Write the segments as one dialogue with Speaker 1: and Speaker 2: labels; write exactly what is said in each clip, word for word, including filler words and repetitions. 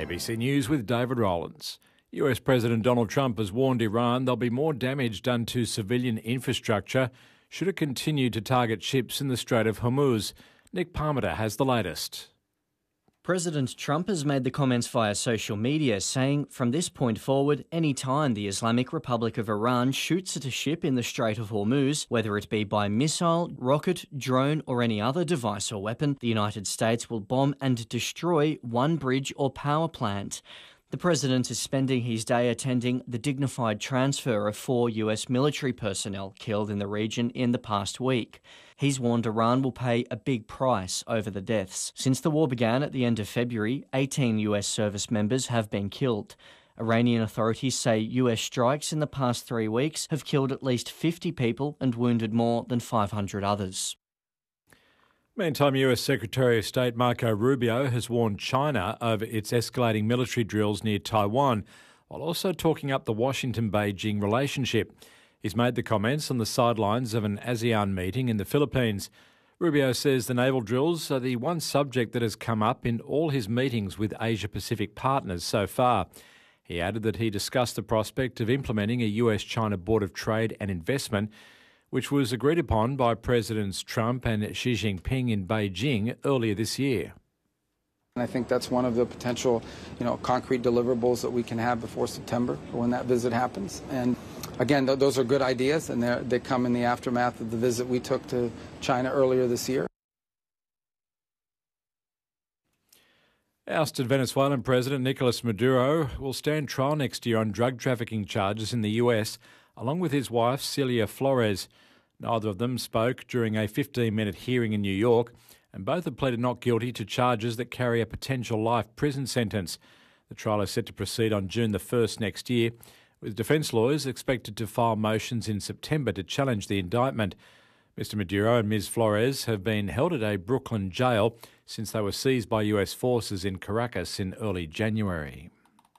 Speaker 1: B C News with David Rowlands. U S President Donald Trump has warned Iran there'll be more damage done to civilian infrastructure should it continue to target ships in the Strait of Hormuz. Nick Parmenter has the latest.
Speaker 2: President Trump has made the comments via social media, saying from this point forward, any time the Islamic Republic of Iran shoots at a ship in the Strait of Hormuz, whether it be by missile, rocket, drone or any other device or weapon, the United States will bomb and destroy one bridge or power plant. The president is spending his day attending the dignified transfer of four U S military personnel killed in the region in the past week. He's warned Iran will pay a big price over the deaths. Since the war began at the end of February, eighteen U S service members have been killed. Iranian authorities say U S strikes in the past three weeks have killed at least fifty people and wounded more than five hundred others.
Speaker 1: Meantime, U S Secretary of State Marco Rubio has warned China over its escalating military drills near Taiwan, while also talking up the Washington-Beijing relationship. He's made the comments on the sidelines of an ASEAN meeting in the Philippines. Rubio says the naval drills are the one subject that has come up in all his meetings with Asia-Pacific partners so far. He added that he discussed the prospect of implementing a U S China Board of Trade and Investment, which was agreed upon by Presidents Trump and Xi Jinping in Beijing earlier this year.
Speaker 3: I think that's one of the potential, you know, concrete deliverables that we can have before September when that visit happens. And again, th- those are good ideas, and they come in the aftermath of the visit we took to China earlier this year.
Speaker 1: Ousted Venezuelan President Nicolas Maduro will stand trial next year on drug trafficking charges in the U S, along with his wife, Celia Flores. Neither of them spoke during a fifteen-minute hearing in New York, and both have pleaded not guilty to charges that carry a potential life prison sentence. The trial is set to proceed on June the first next year, with defence lawyers expected to file motions in September to challenge the indictment. Mister Maduro and Miz Flores have been held at a Brooklyn jail since they were seized by U S forces in Caracas in early January.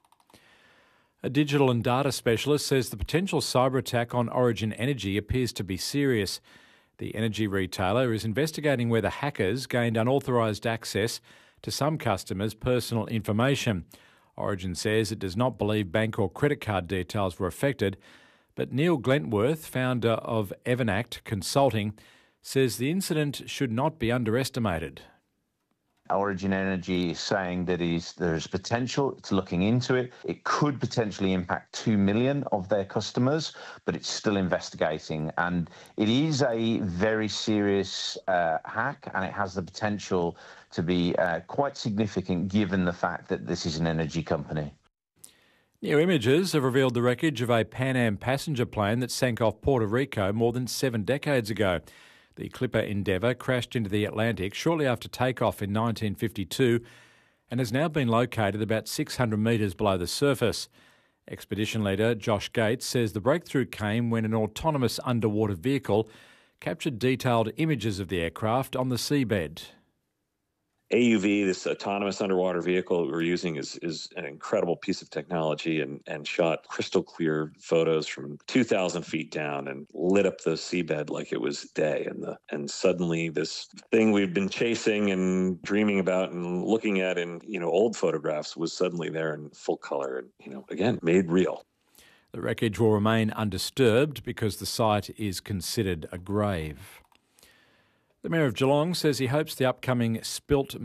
Speaker 1: A digital and data specialist says the potential cyber attack on Origin Energy appears to be serious. The energy retailer is investigating whether hackers gained unauthorised access to some customers' personal information. Origin says it does not believe bank or credit card details were affected, but Neil Glentworth, founder of Evernact Consulting, says the incident should not be underestimated.
Speaker 4: Origin Energy is saying that is, there's potential, it's looking into it. It could potentially impact two million of their customers, but it's still investigating. And it is a very serious uh, hack, and it has the potential to be uh, quite significant given the fact that this is an energy company.
Speaker 1: New images have revealed the wreckage of a Pan Am passenger plane that sank off Puerto Rico more than seven decades ago. The Clipper Endeavour crashed into the Atlantic shortly after takeoff in nineteen fifty-two and has now been located about six hundred metres below the surface. Expedition leader Josh Gates says the breakthrough came when an autonomous underwater vehicle captured detailed images of the aircraft on the seabed.
Speaker 5: A U V, this autonomous underwater vehicle we're using, is is an incredible piece of technology and, and shot crystal clear photos from two thousand feet down and lit up the seabed like it was day. And the and suddenly this thing we've been chasing and dreaming about and looking at in, you know, old photographs was suddenly there in full color and, you know, again, made real.
Speaker 1: The wreckage will remain undisturbed because the site is considered a grave. The Mayor of Geelong says he hopes the upcoming Spilt